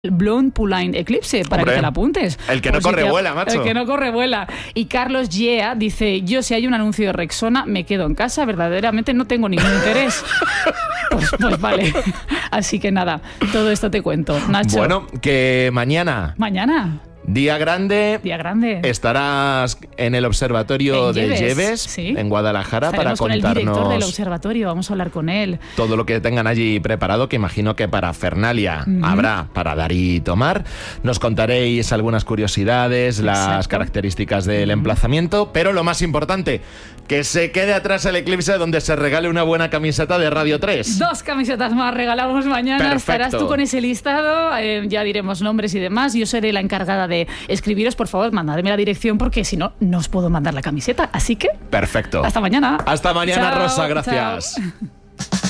Blonde Poulenc Eclipse, para que te la apuntes. El que no corre vuela, macho. El que no corre vuela. Y Carlos Yea dice, yo si hay un anuncio de Rexona me quedo en casa, verdaderamente no tengo ningún interés. Pues vale. Así que nada, todo esto te cuento, Nacho. Bueno, que mañana... Día grande, estarás en el observatorio de Lleves, ¿sí? En Guadalajara. Estaremos para contarnos con el director del observatorio, vamos a hablar con él. Todo lo que tengan allí preparado, que imagino que para Fernalia habrá para dar y tomar. Nos contaréis algunas curiosidades, las características del emplazamiento, pero lo más importante, que se quede atrás el eclipse donde se regale una buena camiseta de Radio 3. 2 camisetas más regalamos mañana. Perfecto. Estarás tú con ese listado, ya diremos nombres y demás. Yo seré la encargada de escribiros, por favor, mandadme la dirección porque si no, no os puedo mandar la camiseta. Así que... Perfecto. Hasta mañana. Hasta mañana, chao, Rosa, gracias. Chao.